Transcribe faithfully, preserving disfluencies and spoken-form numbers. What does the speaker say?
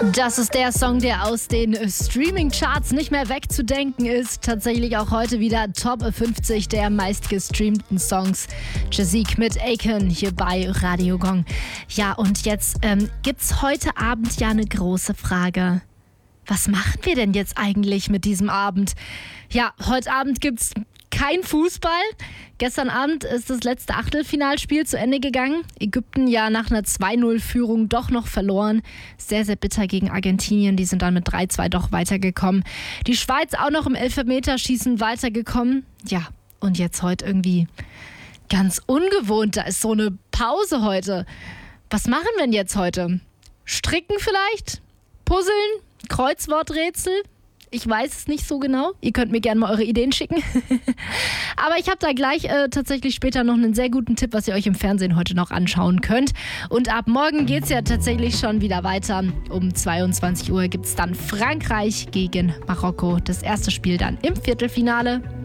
Das ist der Song, der aus den Streaming-Charts nicht mehr wegzudenken ist. Tatsächlich auch heute wieder Top fünfzig der meistgestreamten Songs. Jazik mit Aiken hier bei Radio Gong. Ja, und jetzt ähm, gibt's heute Abend ja eine große Frage. Was machen wir denn jetzt eigentlich mit diesem Abend? Ja, heute Abend gibt's kein Fußball. Gestern Abend ist das letzte Achtelfinalspiel zu Ende gegangen. Ägypten ja nach einer zwei null Führung doch noch verloren. Sehr, sehr bitter gegen Argentinien. Die sind dann mit drei zwei doch weitergekommen. Die Schweiz auch noch im Elfmeterschießen weitergekommen. Ja, und jetzt heute irgendwie ganz ungewohnt. Da ist so eine Pause heute. Was machen wir denn jetzt heute? Stricken vielleicht? Puzzeln? Kreuzworträtsel? Ich weiß es nicht so genau. Ihr könnt mir gerne mal eure Ideen schicken. Aber ich habe da gleich äh, tatsächlich später noch einen sehr guten Tipp, was ihr euch im Fernsehen heute noch anschauen könnt. Und ab morgen geht es ja tatsächlich schon wieder weiter. Um zweiundzwanzig Uhr gibt es dann Frankreich gegen Marokko. Das erste Spiel dann im Viertelfinale.